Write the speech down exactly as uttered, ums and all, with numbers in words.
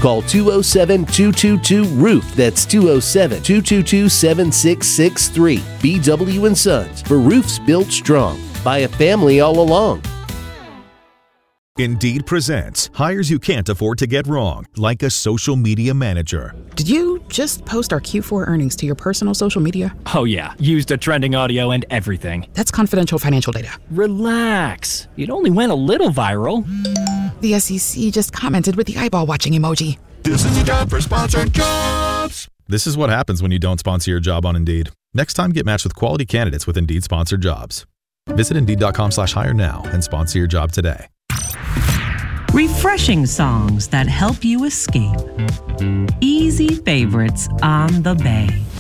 Call two oh seven, two two two, roof. That's two oh seven, two two two, seven six six three. B W and Sons, for roofs built strong by a family all along. Indeed presents hires you can't afford to get wrong, like a social media manager. Did you just post our Q four earnings to your personal social media? Oh yeah, used a trending audio and everything. That's confidential financial data. Relax. It only went a little viral. The S E C just commented with the eyeball watching emoji. This is a job for sponsored jobs. This is what happens when you don't sponsor your job on Indeed. Next time, get matched with quality candidates with Indeed sponsored jobs. Visit Indeed.com slash hire now and sponsor your job today. Refreshing songs that help you escape. Easy favorites on the Bay.